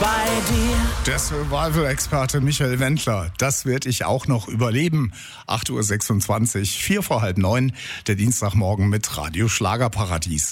bei dir. Der Survival-Experte Michael Wendler, das werd ich auch noch überleben. 8.26 Uhr, 8:04, der Dienstagmorgen mit Radio Schlagerparadies.